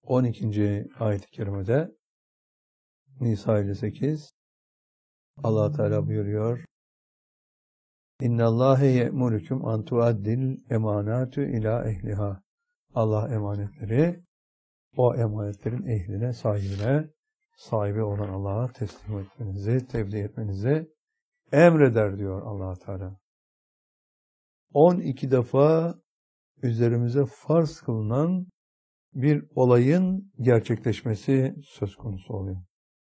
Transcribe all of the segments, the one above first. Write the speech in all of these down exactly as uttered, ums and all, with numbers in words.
on ikinci ayet-i kerimede Nisa elli sekiz Allah Teala buyuruyor: İnnallâhe ye'murukum an tuaddil emanatu ila ehliha. Allah emanetleri o emanetlerin ehline, sahibine, sahibi olan Allah'a teslim etmenizi, tebliğ etmenizi emreder diyor Allah Teala. on iki defa üzerimize farz kılınan bir olayın gerçekleşmesi söz konusu oluyor.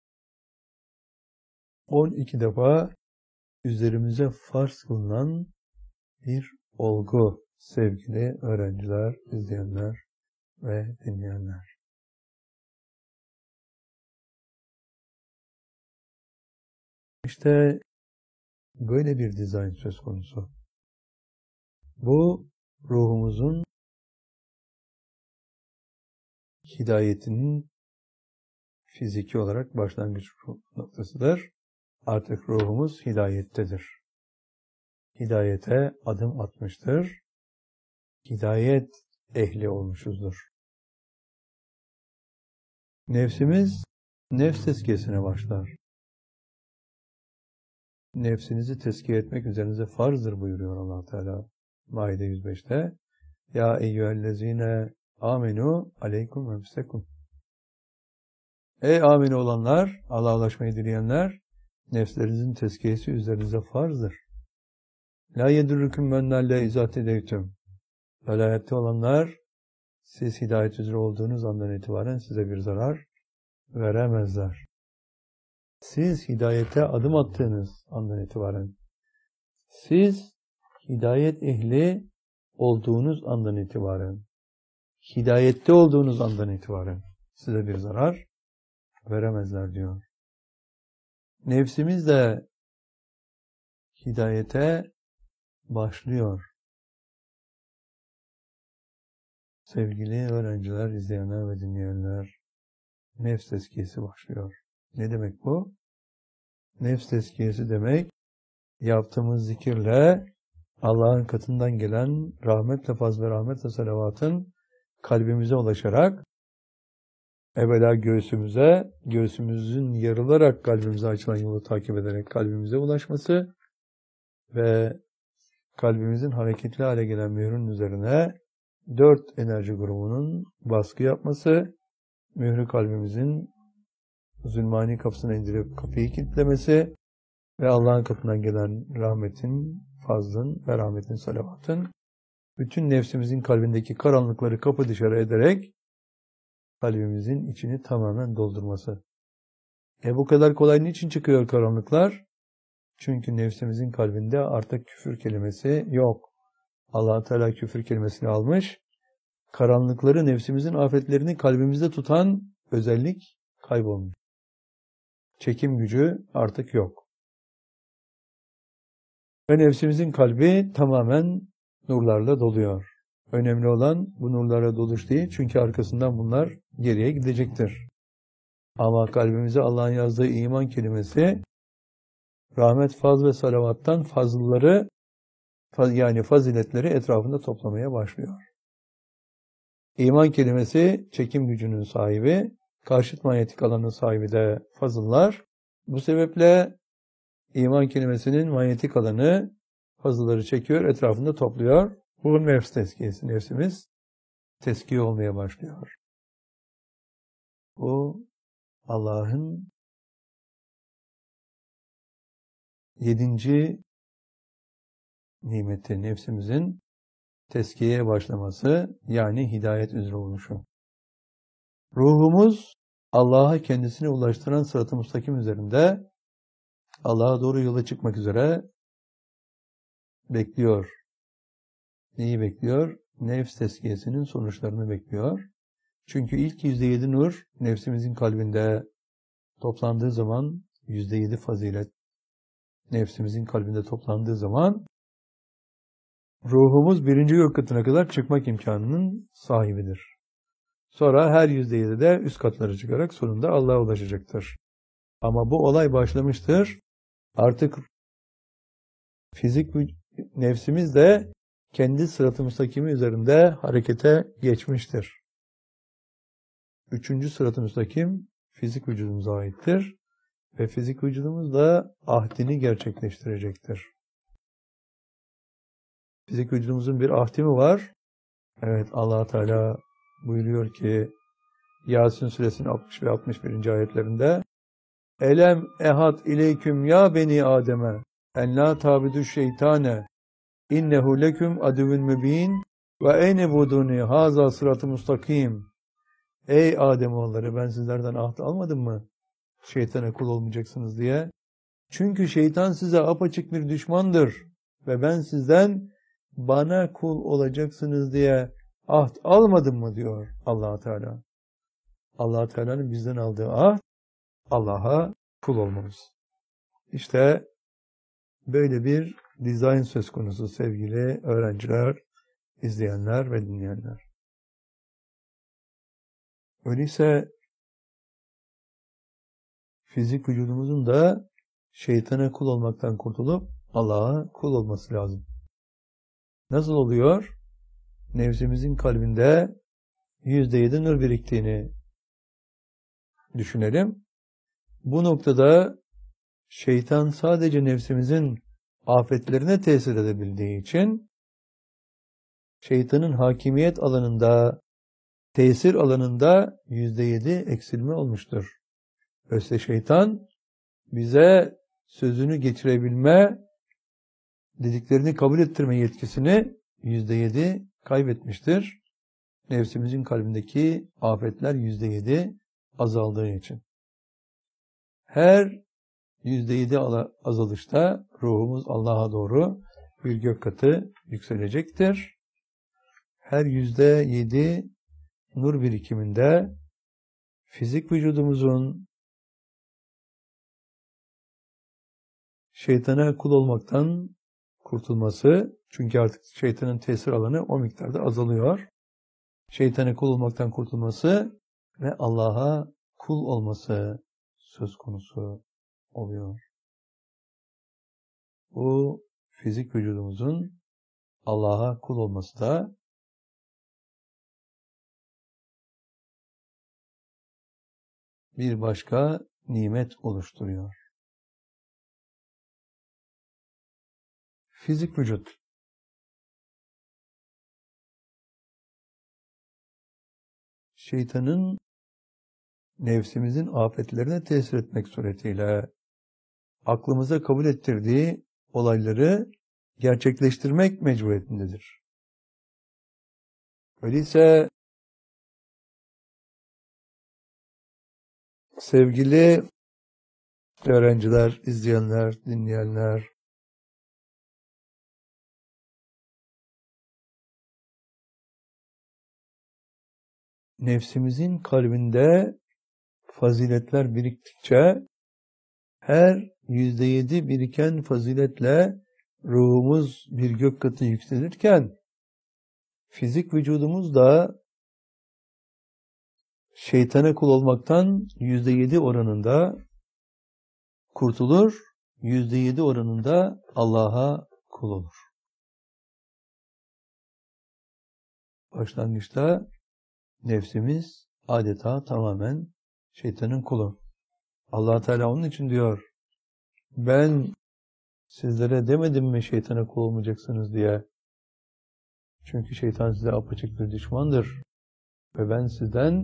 on iki defa üzerimize farz kılınan bir olgu sevgili öğrenciler, izleyenler ve dinleyenler. İşte böyle bir dizayn söz konusu. Bu ruhumuzun hidayetinin fiziki olarak başlangıç noktasıdır. Artık ruhumuz hidayettedir. Hidayete adım atmıştır. Hidayet ehli olmuşuzdur. Nefsimiz nefs tezkiyesine başlar. Nefsinizi tezkiye etmek üzerinize farzdır buyuruyor Allah Teala Maide yüz beşte. Ya eyyühellezine amenu aleykum enfusekum. Ey amin olanlar, Allah'a ulaşmayı dileyenler, nefslerinizin tezkiyesi üzerinize farzdır. La yedurrukum men dalle izâ tedeytüm. Velayette olanlar, siz hidayet üzere olduğunuz andan itibaren size bir zarar veremezler. Siz hidayete adım attığınız andan itibaren, siz hidayet ehli olduğunuz andan itibaren, hidayette olduğunuz andan itibaren size bir zarar veremezler diyor. Nefsimiz de hidayete başlıyor. Sevgili öğrenciler, izleyenler ve dinleyenler, nefs tezkiyesi başlıyor. Ne demek bu? Nefs tezkiyesi demek, yaptığımız zikirle Allah'ın katından gelen rahmetle, fazl ve rahmetle salavatın kalbimize ulaşarak, evvela göğsümüze, göğsümüzün yarılarak kalbimize açılan yolu takip ederek kalbimize ulaşması ve kalbimizin hareketli hale gelen mührün üzerine dört enerji grubunun baskı yapması, mührü kalbimizin zulmani kapısına indirip kapıyı kilitlemesi ve Allah'ın katından gelen rahmetin, fazlın ve rahmetin, salavatın bütün nefsimizin kalbindeki karanlıkları kapı dışarı ederek kalbimizin içini tamamen doldurması. E bu kadar kolay niçin çıkıyor karanlıklar? Çünkü nefsimizin kalbinde artık küfür kelimesi yok. Allah Teala küfür kelimesini almış. Karanlıkları, nefsimizin afetlerini kalbimizde tutan özellik kaybolmuş. Çekim gücü artık yok. Ve nefsimizin kalbi tamamen nurlarla doluyor. Önemli olan bu nurlara doluş değil, çünkü arkasından bunlar geriye gidecektir. Ama kalbimize Allah'ın yazdığı iman kelimesi, rahmet, faz ve salavattan fazılları, yani faziletleri etrafında toplamaya başlıyor. İman kelimesi çekim gücünün sahibi, karşıt manyetik alanın sahibi de fazıllar. Bu sebeple iman kelimesinin manyetik alanı fazılları çekiyor, etrafında topluyor. Bu nefs tezkiyesi. Nefsimiz tezkiye olmaya başlıyor. Bu Allah'ın yedinci nimeti, nefsimizin tezkiyeye başlaması, yani hidayet üzere oluşu. Ruhumuz Allah'a kendisine ulaştıran sırat-ı müstakim üzerinde Allah'a doğru yola çıkmak üzere bekliyor. Neyi bekliyor? Nefs tezkiyesinin sonuçlarını bekliyor. Çünkü ilk yüzde yedi nur nefsimizin kalbinde toplandığı zaman, yüzde yedi fazilet nefsimizin kalbinde toplandığı zaman ruhumuz birinci gök katına kadar çıkmak imkanının sahibidir. Sonra her yüzde yedi de üst katlara çıkarak sonunda Allah'a ulaşacaktır. Ama bu olay başlamıştır. Artık fizik nefsimiz de kendi sırat-ı müstakimi üzerinde harekete geçmiştir. üçüncü sırat-ı müstakim fizik vücudumuza aittir. Ve fizik vücudumuz da ahdini gerçekleştirecektir. Fizik vücudumuzun bir ahdi mi var? Evet, Allah Teala buyuruyor ki Yasin suresinin altmış ve altmış birinci ayetlerinde Elem ehad ileyküm ya beni Adem'e en la tabidu şeytane innehu leküm aduvun mübin ve eyne buduni haza sıratı mustakim. Ey Ademoğulları, ben sizlerden ahd almadım mı? Şeytana kul olmayacaksınız diye. Çünkü şeytan size apaçık bir düşmandır ve ben sizden bana kul olacaksınız diye ahd almadım mı diyor Allah Teala. Allah Teala'nın bizden aldığı ahd Allah'a kul olmamız. İşte böyle bir dizayn söz konusu sevgili öğrenciler, izleyenler ve dinleyenler. Öyleyse fizik vücudumuzun da şeytana kul olmaktan kurtulup Allah'a kul olması lazım. Nasıl oluyor? Nefsimizin kalbinde yüzde yedi nur biriktiğini düşünelim. Bu noktada şeytan sadece nefsimizin afetlerine tesir edebildiği için şeytanın hakimiyet alanında, tesir alanında yüzde yedi eksilme olmuştur. Öyleyse şeytan bize sözünü geçirebilme, dediklerini kabul ettirme yetkisini yüzde yedi kaybetmiştir. Nefsimizin kalbindeki afetler yüzde yedi azaldığı için. Her yüzde yedi azalışta ruhumuz Allah'a doğru bir gök katı yükselecektir. Her yüzde yedi nur birikiminde fizik vücudumuzun şeytana kul olmaktan kurtulması, çünkü artık şeytanın tesir alanı o miktarda azalıyor. Şeytana kul olmaktan kurtulması ve Allah'a kul olması söz konusu oluyor. Bu fizik vücudumuzun Allah'a kul olması da bir başka nimet oluşturuyor. Fizik vücut. Şeytanın nefsimizin afetlerine tesir etmek suretiyle aklımıza kabul ettirdiği olayları gerçekleştirmek mecburiyetindedir. Öyleyse sevgili öğrenciler, izleyenler, dinleyenler, nefsimizin kalbinde faziletler biriktikçe her yüzde yedi biriken faziletle ruhumuz bir gök katı yükselirken fizik vücudumuz da şeytana kul olmaktan yüzde yedi oranında kurtulur, yüzde yedi oranında Allah'a kul olur. Başlangıçta nefsimiz adeta tamamen şeytanın kulu. Allah Teala onun için diyor, ben sizlere demedim mi şeytana kul olmayacaksınız diye. Çünkü şeytan size apaçık bir düşmandır. Ve ben sizden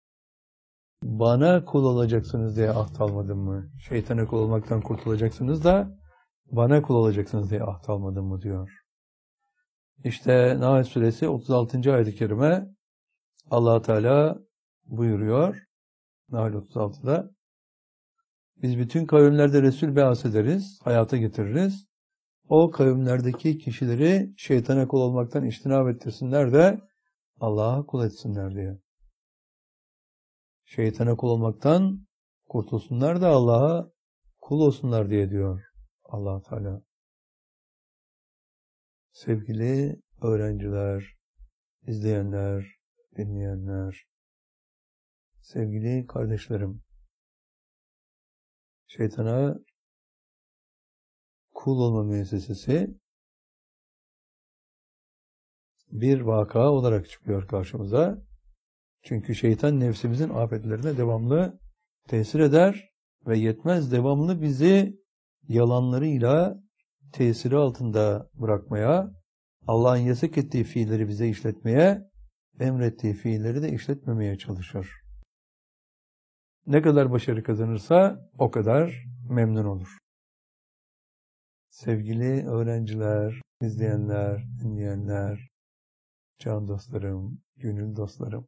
bana kul olacaksınız diye ahd almadım mı? Şeytana kul olmaktan kurtulacaksınız da bana kul olacaksınız diye ahd almadım mı diyor. İşte Nahl suresi otuz altıncı ayet-i kerime Allah Teala buyuruyor. Nahl otuz altıda biz bütün kavimlerde Resul be'as ederiz, hayata getiririz. O kavimlerdeki kişileri şeytana kul olmaktan içtinab ettirsinler de Allah'a kul etsinler diye. Şeytana kul olmaktan kurtulsunlar da Allah'a kul olsunlar diye diyor Allah Teala. Sevgili öğrenciler, izleyenler, dinleyenler, sevgili kardeşlerim, şeytana kul olma müessesesi bir vaka olarak çıkıyor karşımıza. Çünkü şeytan nefsimizin afetlerine devamlı tesir eder ve yetmez devamlı bizi yalanlarıyla tesiri altında bırakmaya, Allah'ın yasak ettiği fiilleri bize işletmeye, emrettiği fiilleri de işletmemeye çalışır. Ne kadar başarı kazanırsa o kadar memnun olur. Sevgili öğrenciler, izleyenler, dinleyenler, can dostlarım, gönül dostlarım.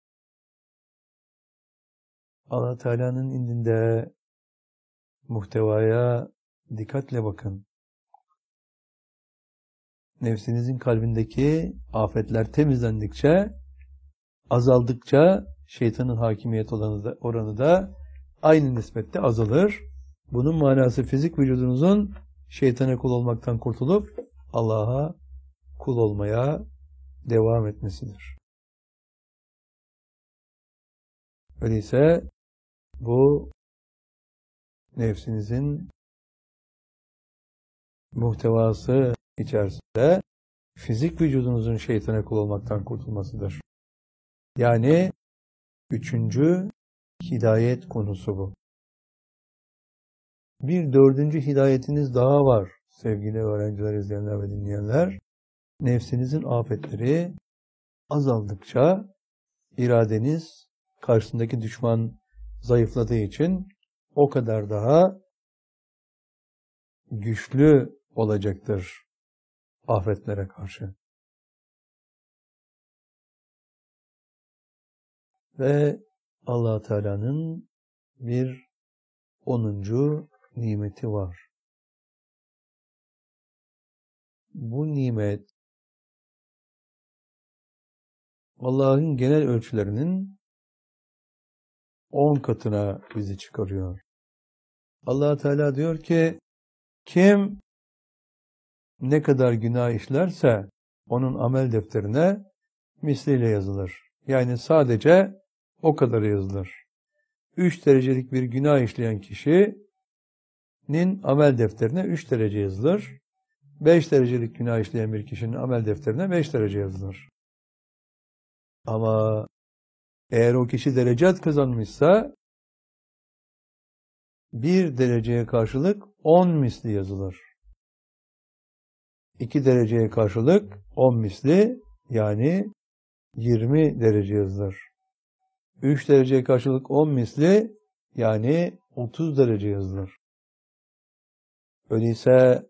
Allah Teala'nın indinde muhtevaya dikkatle bakın. Nefsinizin kalbindeki afetler temizlendikçe, azaldıkça şeytanın hakimiyet oranı da, oranı da aynı nispette azalır. Bunun manası fizik vücudunuzun şeytana kul olmaktan kurtulup Allah'a kul olmaya devam etmesidir. Öyleyse bu nefsinizin muhtevası içerisinde fizik vücudunuzun şeytana kul olmaktan kurtulmasıdır. Yani üçüncü hidayet konusu bu. Bir dördüncü hidayetiniz daha var sevgili öğrenciler, izleyenler ve dinleyenler. Nefsinizin afetleri azaldıkça iradeniz karşısındaki düşman zayıfladığı için o kadar daha güçlü olacaktır afetlere karşı. Ve Allah Teala'nın bir onuncu nimeti var. Bu nimet Allah'ın genel ölçülerinin on katına bizi çıkarıyor. Allah Teala diyor ki, kim ne kadar günah işlerse onun amel defterine misliyle yazılır. Yani sadece o kadar yazılır. Üç derecelik bir günah işleyen kişinin amel defterine üç derece yazılır. Beş derecelik günah işleyen bir kişinin amel defterine beş derece yazılır. Ama eğer o kişi derecat kazanmışsa bir dereceye karşılık on misli yazılır. İki dereceye karşılık on misli, yani yirmi derece yazılır. Üç dereceye karşılık on misli, yani otuz derece yazılır. Öyleyse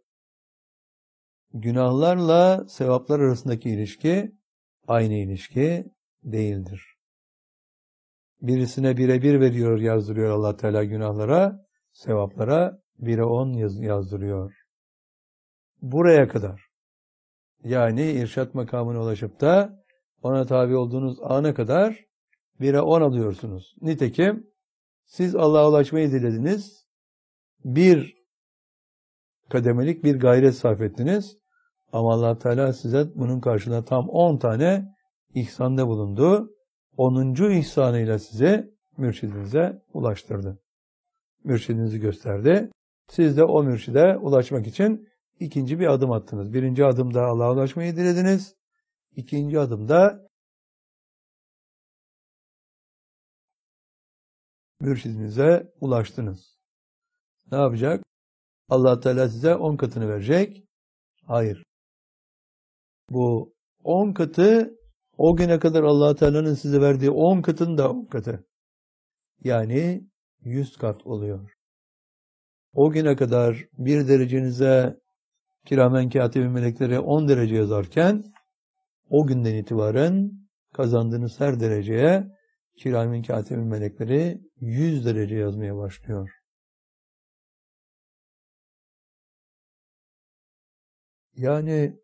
günahlarla sevaplar arasındaki ilişki aynı ilişki değildir. Birisine bire bir veriyor, yazdırıyor Allah Teala günahlara, sevaplara bire on yaz, yazdırıyor. Buraya kadar. Yani irşat makamına ulaşıp da ona tabi olduğunuz ana kadar bire on alıyorsunuz. Nitekim siz Allah'a ulaşmayı dilediniz. Bir kademelik bir gayret sarf ettiniz. Ama Allah Teala size bunun karşılığında tam on tane ihsanda bulundu. onuncu ihsanıyla sizi mürşidinize ulaştırdı. Mürşidinizi gösterdi. Siz de o mürşide ulaşmak için ikinci bir adım attınız. Birinci adımda Allah'a ulaşmayı dilediniz. İkinci adımda mürşidinize ulaştınız. Ne yapacak? Allah Teala size on katını verecek. Hayır. Bu on katı o güne kadar Allah Teala'nın size verdiği on katın da on katı. Yani yüz kat oluyor. O güne kadar bir derecenize kiramen katibin melekleri on derece yazarken o günden itibaren kazandığınız her dereceye kiramen katibin melekleri yüz derece yazmaya başlıyor. Yani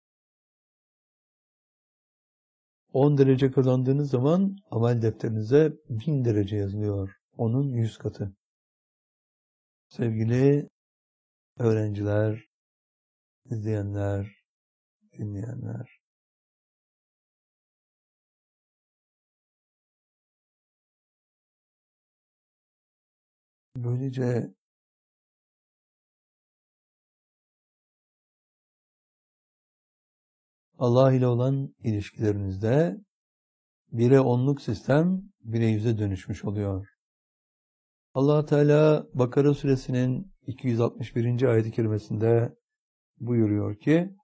on derece kazandığınız zaman amel defterinize bin derece yazılıyor. Onun yüz katı. Sevgili öğrenciler, izleyenler, dinleyenler. Böylece Allah ile olan ilişkilerinizde bire onluk sistem bire yüze dönüşmüş oluyor. Allah Teala Bakara suresinin iki yüz altmış birinci ayet-i kerimesinde buyuruyor ki